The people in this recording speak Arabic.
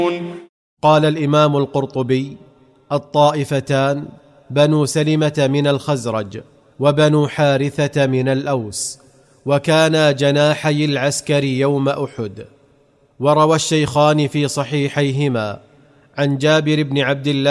قال الإمام القرطبي: الطائفتان بنو سلمة من الخزرج وبنو حارثة من الأوس، وكانا جناحي العسكر يوم أحد. وروى الشيخان في صحيحيهما عن جابر بن عبد الله